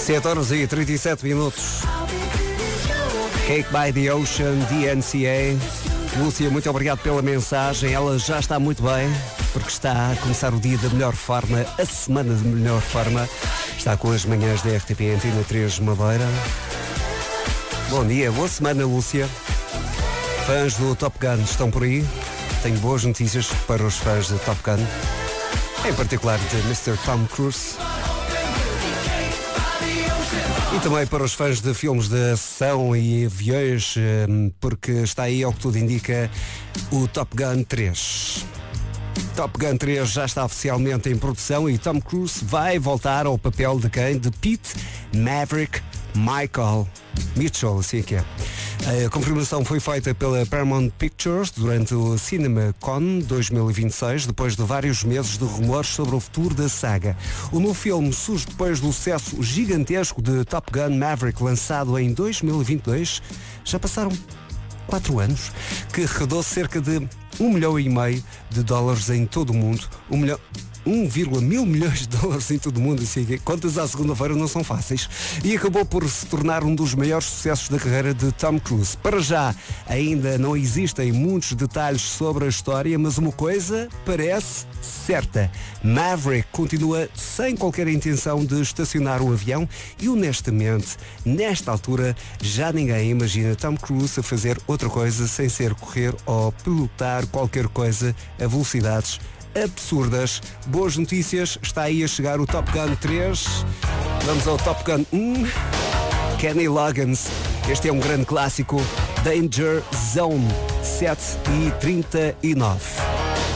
7 horas e 37 minutos. Cake by the Ocean, DNCA. Lúcia, muito obrigado pela mensagem. Ela já está muito bem, porque está a começar o dia da melhor forma, a semana de melhor forma. Está com as manhãs da RTP Antena 3 Madeira. Bom dia, boa semana, Lúcia. Fãs do Top Gun estão por aí? Tenho boas notícias para os fãs de Top Gun, em particular de Mr. Tom Cruise. E também para os fãs de filmes de ação e aviões, porque está aí, ao que tudo indica, o Top Gun 3. Top Gun 3 já está oficialmente em produção e Tom Cruise vai voltar ao papel de quem? De Pete Maverick Mitchell, assim que é. A confirmação foi feita pela Paramount Pictures durante o CinemaCon 2026, depois de vários meses de rumores sobre o futuro da saga. O novo filme surge depois do sucesso gigantesco de Top Gun Maverick, lançado em 2022. Já passaram 4 anos, que arrecadou cerca de $1,5 milhão em todo o mundo. 1,1 milhões de dólares em todo o mundo, assim, contas à segunda-feira não são fáceis, e acabou por se tornar um dos maiores sucessos da carreira de Tom Cruise. Para já, ainda não existem muitos detalhes sobre a história, mas uma coisa parece certa: Maverick continua sem qualquer intenção de estacionar o avião e, honestamente, nesta altura, já ninguém imagina Tom Cruise a fazer outra coisa sem ser correr ou pilotar qualquer coisa a velocidades absurdas. Boas notícias, está aí a chegar o Top Gun 3. Vamos ao Top Gun 1. Kenny Loggins, este é um grande clássico. Danger Zone, 7h39.